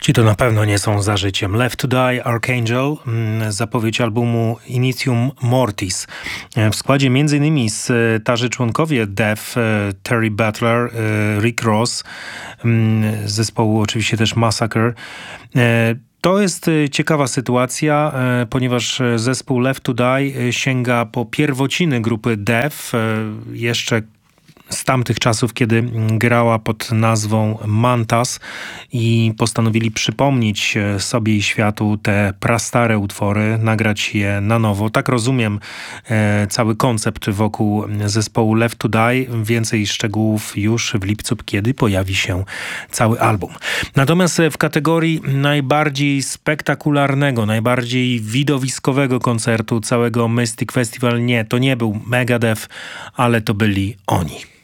Ci to na pewno nie są za życiem. Left to Die, Archangel, zapowiedź albumu Initium Mortis. W składzie m.in. starzy członkowie Death, Terry Butler, Rick Ross, zespołu oczywiście też Massacre. To jest ciekawa sytuacja, ponieważ zespół Left to Die sięga po pierwociny grupy Death, jeszcze z tamtych czasów, kiedy grała pod nazwą Mantas, i postanowili przypomnieć sobie i światu te prastare utwory, nagrać je na nowo. Tak rozumiem cały koncept wokół zespołu Left to Die. Więcej szczegółów już w lipcu, kiedy pojawi się cały album. Natomiast w kategorii najbardziej spektakularnego, najbardziej widowiskowego koncertu całego Mystic Festival, to nie był Megadeth, ale to byli oni.